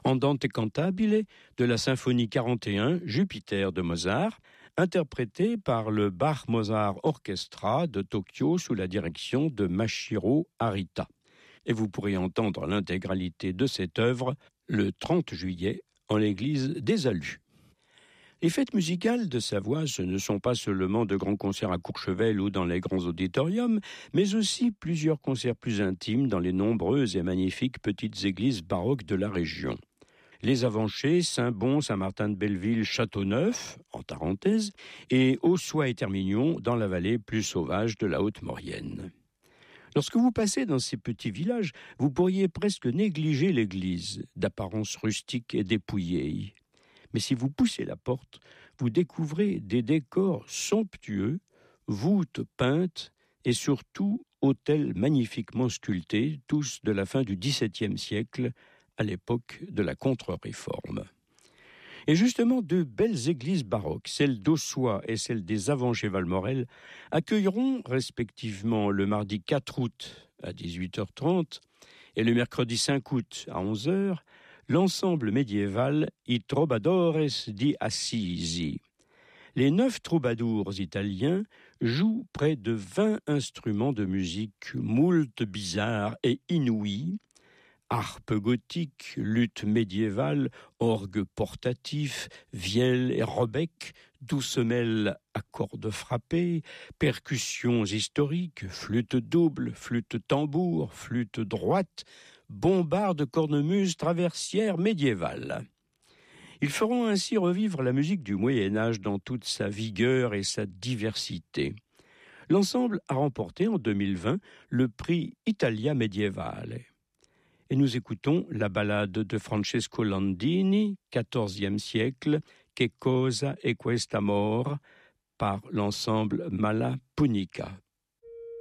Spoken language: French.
Andante cantabile de la symphonie 41 Jupiter de Mozart, interprétée par le Bach-Mozart Orchestra de Tokyo sous la direction de Mashiro Arita. Et vous pourrez entendre l'intégralité de cette œuvre le 30 juillet en l'église des Alus. Les fêtes musicales de Savoie, ce ne sont pas seulement de grands concerts à Courchevel ou dans les grands auditoriums, mais aussi plusieurs concerts plus intimes dans les nombreuses et magnifiques petites églises baroques de la région. Les Avanchers, Saint-Bon, Saint-Martin-de-Belleville, Châteauneuf, en Tarentaise, et Ossois et Termignon dans la vallée plus sauvage de la Haute-Maurienne. Lorsque vous passez dans ces petits villages, vous pourriez presque négliger l'église, d'apparence rustique et dépouillée. Mais si vous poussez la porte, vous découvrez des décors somptueux, voûtes peintes et surtout autels magnifiquement sculptés, tous de la fin du XVIIe siècle, à l'époque de la Contre-Réforme. Et justement, deux belles églises baroques, celle d'Ossois et celle des Avanchers-Valmorel, accueilleront respectivement le mardi 4 août à 18h30 et le mercredi 5 août à 11h l'ensemble médiéval I Trovadores di Assisi. Les 9 troubadours italiens jouent près de 20 instruments de musique moult bizarres et inouïs, harpe gothique, luth médiévale, orgue portatif, vielle et rebec, doucemelle à cordes frappées, percussions historiques, flûte double, flûte tambour, flûte droite, bombarde, cornemuse, traversière médiévale. Ils feront ainsi revivre la musique du Moyen-Âge dans toute sa vigueur et sa diversité. L'ensemble a remporté en 2020 le prix Italia Medievale. Et nous écoutons la ballade de Francesco Landini, XIVe siècle, Che cosa è quest'amor, par l'ensemble Mala Punica.